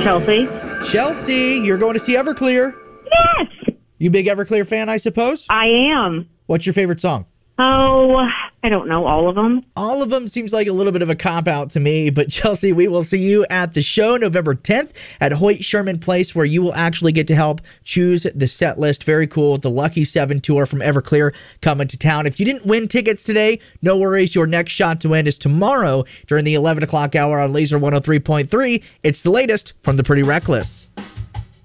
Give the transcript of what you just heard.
Chelsea. Chelsea, you're going to see Everclear. Yes, You big Everclear fan, I suppose? I am. What's your favorite song? Oh, I don't know all of them. All of them seems like a little bit of a cop-out to me, but Chelsea, we will see you at the show November 10th at Hoyt Sherman Place, where you will actually get to help choose the set list. Very cool. The Lucky 7 tour from Everclear coming to town. If you didn't win tickets today, no worries. Your next shot to win is tomorrow during the 11 o'clock hour on Laser 103.3. It's the latest from the Pretty Reckless.